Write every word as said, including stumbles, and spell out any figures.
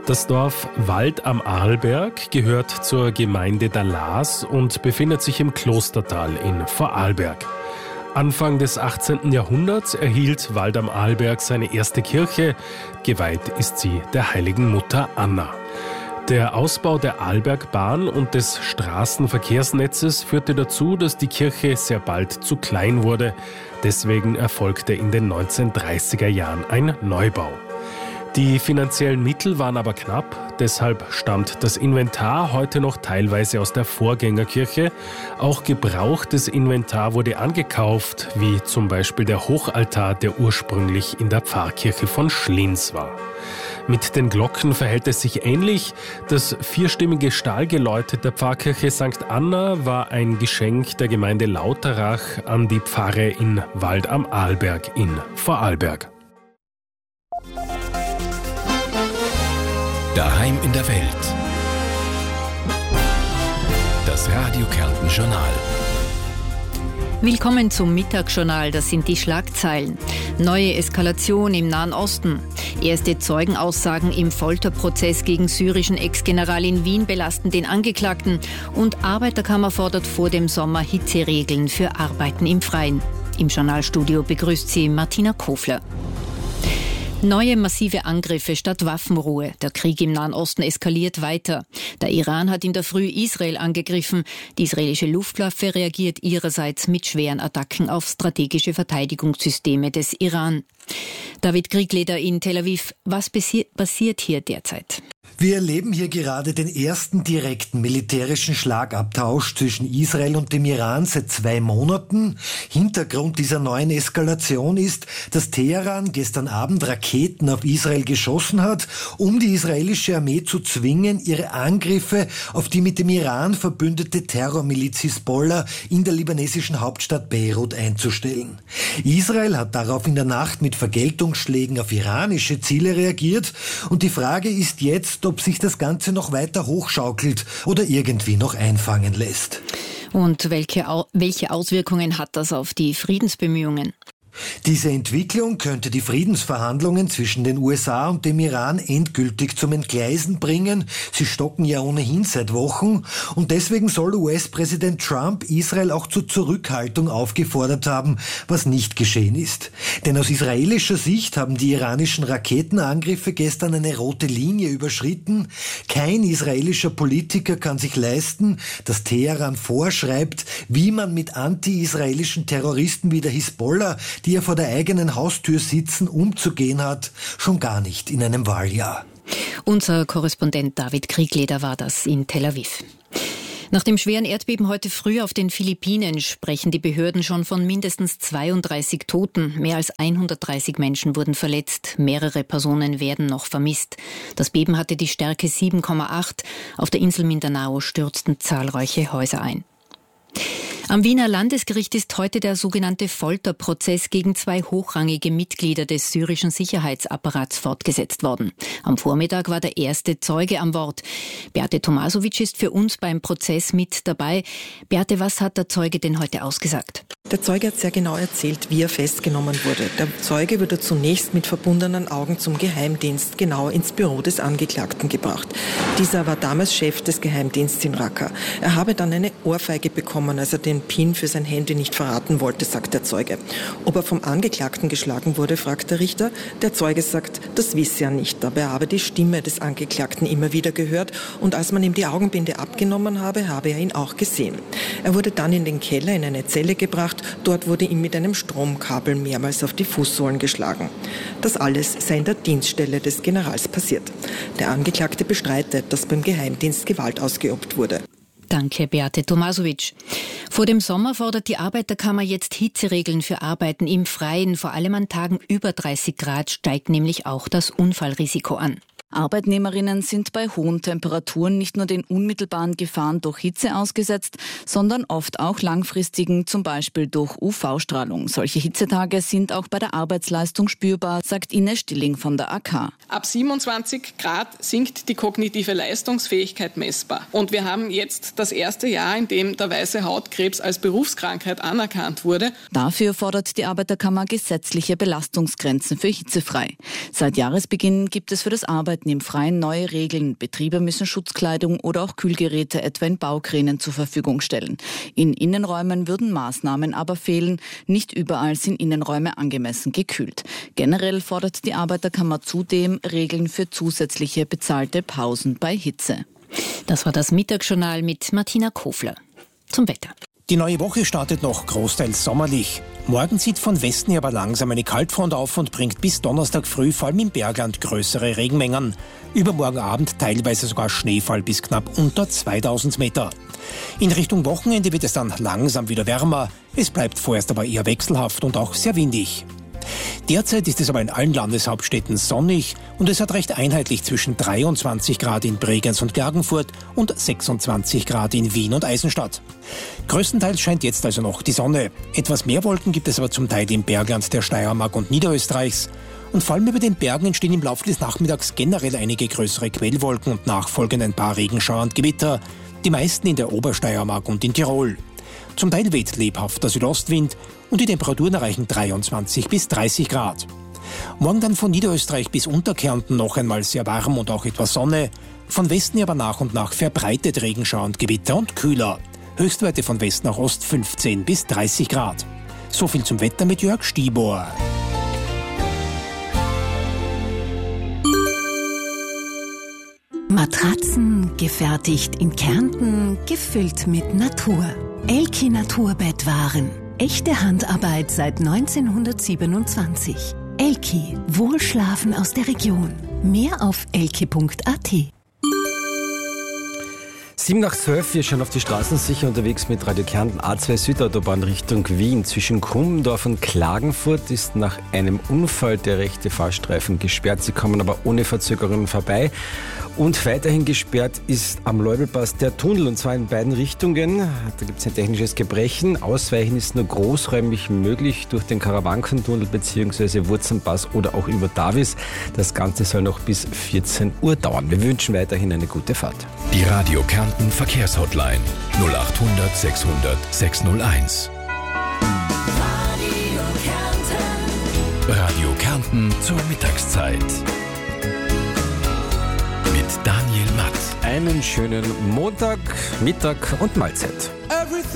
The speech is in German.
Das Dorf Wald am Arlberg gehört zur Gemeinde Dahlaz und befindet sich im Klostertal in Vorarlberg. Anfang des achtzehnten Jahrhunderts erhielt Wald am Arlberg seine erste Kirche. Geweiht ist sie der heiligen Mutter Anna. Der Ausbau der Arlbergbahn und des Straßenverkehrsnetzes führte dazu, dass die Kirche sehr bald zu klein wurde. Deswegen erfolgte in den neunzehnhundertdreißiger Jahren ein Neubau. Die finanziellen Mittel waren aber knapp, deshalb stammt das Inventar heute noch teilweise aus der Vorgängerkirche. Auch gebrauchtes Inventar wurde angekauft, wie zum Beispiel der Hochaltar, der ursprünglich in der Pfarrkirche von Schlins war. Mit den Glocken verhält es sich ähnlich. Das vierstimmige Stahlgeläute der Pfarrkirche Sankt Anna war ein Geschenk der Gemeinde Lauterach an die Pfarre in Wald am Arlberg in Vorarlberg. Daheim in der Welt. Das Radio Kärnten Journal. Willkommen zum Mittagsjournal, das sind die Schlagzeilen. Neue Eskalation im Nahen Osten. Erste Zeugenaussagen im Folterprozess gegen syrischen Ex-General in Wien belasten den Angeklagten. Und Arbeiterkammer fordert vor dem Sommer Hitzeregeln für Arbeiten im Freien. Im Journalstudio begrüßt sie Martina Kofler. Neue massive Angriffe statt Waffenruhe. Der Krieg im Nahen Osten eskaliert weiter. Der Iran hat in der Früh Israel angegriffen. Die israelische Luftwaffe reagiert ihrerseits mit schweren Attacken auf strategische Verteidigungssysteme des Iran. David Kriegleder in Tel Aviv. Was passiert hier derzeit? Wir erleben hier gerade den ersten direkten militärischen Schlagabtausch zwischen Israel und dem Iran seit zwei Monaten. Hintergrund dieser neuen Eskalation ist, dass Teheran gestern Abend Raketen auf Israel geschossen hat, um die israelische Armee zu zwingen, ihre Angriffe auf die mit dem Iran verbündete Terrormiliz Hisbollah in der libanesischen Hauptstadt Beirut einzustellen. Israel hat darauf in der Nacht mit Vergeltungsschlägen auf iranische Ziele reagiert und die Frage ist jetzt, ob sich das Ganze noch weiter hochschaukelt oder irgendwie noch einfangen lässt. Und welche, welche Auswirkungen hat das auf die Friedensbemühungen? Diese Entwicklung könnte die Friedensverhandlungen zwischen den U S A und dem Iran endgültig zum Entgleisen bringen. Sie stocken ja ohnehin seit Wochen. Und deswegen soll U S-Präsident Trump Israel auch zur Zurückhaltung aufgefordert haben, was nicht geschehen ist. Denn aus israelischer Sicht haben die iranischen Raketenangriffe gestern eine rote Linie überschritten. Kein israelischer Politiker kann sich leisten, dass Teheran vorschreibt, wie man mit anti-israelischen Terroristen wie der Hisbollah, die ja vor der eigenen Haustür sitzen, umzugehen hat, schon gar nicht in einem Wahljahr. Unser Korrespondent David Kriegleder war das in Tel Aviv. Nach dem schweren Erdbeben heute früh auf den Philippinen sprechen die Behörden schon von mindestens zweiunddreißig Toten. Mehr als hundertdreißig Menschen wurden verletzt. Mehrere Personen werden noch vermisst. Das Beben hatte die Stärke sieben Komma acht. Auf der Insel Mindanao stürzten zahlreiche Häuser ein. Am Wiener Landesgericht ist heute der sogenannte Folterprozess gegen zwei hochrangige Mitglieder des syrischen Sicherheitsapparats fortgesetzt worden. Am Vormittag war der erste Zeuge am Wort. Beate Tomasovic ist für uns beim Prozess mit dabei. Beate, was hat der Zeuge denn heute ausgesagt? Der Zeuge hat sehr genau erzählt, wie er festgenommen wurde. Der Zeuge wurde zunächst mit verbundenen Augen zum Geheimdienst, genau ins Büro des Angeklagten gebracht. Dieser war damals Chef des Geheimdienstes in Raqqa. Er habe dann eine Ohrfeige bekommen, als er den PIN für sein Handy nicht verraten wollte, sagt der Zeuge. Ob er vom Angeklagten geschlagen wurde, fragt der Richter. Der Zeuge sagt, das wisse er nicht, aber er habe die Stimme des Angeklagten immer wieder gehört und als man ihm die Augenbinde abgenommen habe, habe er ihn auch gesehen. Er wurde dann in den Keller in eine Zelle gebracht. Dort wurde ihm mit einem Stromkabel mehrmals auf die Fußsohlen geschlagen. Das alles sei in der Dienststelle des Generals passiert. Der Angeklagte bestreitet, dass beim Geheimdienst Gewalt ausgeübt wurde. Danke, Beate Tomasovic. Vor dem Sommer fordert die Arbeiterkammer jetzt Hitzeregeln für Arbeiten im Freien. Vor allem an Tagen über dreißig Grad steigt nämlich auch das Unfallrisiko an. Arbeitnehmerinnen sind bei hohen Temperaturen nicht nur den unmittelbaren Gefahren durch Hitze ausgesetzt, sondern oft auch langfristigen, zum Beispiel durch U V-Strahlung. Solche Hitzetage sind auch bei der Arbeitsleistung spürbar, sagt Ines Stilling von der A K. Ab siebenundzwanzig Grad sinkt die kognitive Leistungsfähigkeit messbar. Und wir haben jetzt das erste Jahr, in dem der weiße Hautkrebs als Berufskrankheit anerkannt wurde. Dafür fordert die Arbeiterkammer gesetzliche Belastungsgrenzen für hitzefrei. Seit Jahresbeginn gibt es für das Arbeiten gelten im Freien neue Regeln. Betriebe müssen Schutzkleidung oder auch Kühlgeräte etwa in Baukränen zur Verfügung stellen. In Innenräumen würden Maßnahmen aber fehlen. Nicht überall sind Innenräume angemessen gekühlt. Generell fordert die Arbeiterkammer zudem Regeln für zusätzliche bezahlte Pausen bei Hitze. Das war das Mittagsjournal mit Martina Kofler. Zum Wetter. Die neue Woche startet noch großteils sommerlich. Morgen zieht von Westen her aber langsam eine Kaltfront auf und bringt bis Donnerstag früh vor allem im Bergland größere Regenmengen. Übermorgen Abend teilweise sogar Schneefall bis knapp unter zweitausend Meter. In Richtung Wochenende wird es dann langsam wieder wärmer. Es bleibt vorerst aber eher wechselhaft und auch sehr windig. Derzeit ist es aber in allen Landeshauptstädten sonnig und es hat recht einheitlich zwischen dreiundzwanzig Grad in Bregenz und Klagenfurt und sechsundzwanzig Grad in Wien und Eisenstadt. Größtenteils scheint jetzt also noch die Sonne. Etwas mehr Wolken gibt es aber zum Teil im Bergland der Steiermark und Niederösterreichs. Und vor allem über den Bergen entstehen im Laufe des Nachmittags generell einige größere Quellwolken und nachfolgend ein paar Regenschauer und Gewitter. Die meisten in der Obersteiermark und in Tirol. Zum Teil weht lebhafter Südostwind und die Temperaturen erreichen dreiundzwanzig bis dreißig Grad. Morgen dann von Niederösterreich bis Unterkärnten noch einmal sehr warm und auch etwas Sonne. Von Westen aber nach und nach verbreitet Regenschauer und Gewitter und kühler. Höchstwerte von West nach Ost fünfzehn bis dreißig Grad. So viel zum Wetter mit Jörg Stibor. Matratzen gefertigt in Kärnten, gefüllt mit Natur. Elki Naturbettwaren. Echte Handarbeit seit neunzehnhundertsiebenundzwanzig. Elki. Wohlschlafen aus der Region. Mehr auf elki punkt a t. Sieben nach zwölf, wir schon auf die Straßen sicher unterwegs mit Radio Kärnten A zwei Südautobahn Richtung Wien. Zwischen Krummendorf und Klagenfurt ist nach einem Unfall der rechte Fahrstreifen gesperrt. Sie kommen aber ohne Verzögerungen vorbei. Und weiterhin gesperrt ist am Leubelpass der Tunnel, und zwar in beiden Richtungen. Da gibt es ein technisches Gebrechen. Ausweichen ist nur großräumig möglich durch den Karawankentunnel bzw. Wurzenpass oder auch über Davis. Das Ganze soll noch bis vierzehn Uhr dauern. Wir wünschen weiterhin eine gute Fahrt. Die Radio Kärnten Verkehrshotline null achthundert sechshundert sechshunderteins. Radio Kärnten. Radio Kärnten zur Mittagszeit. Mit Daniel Matt. Einen schönen Montag, Mittag und Mahlzeit.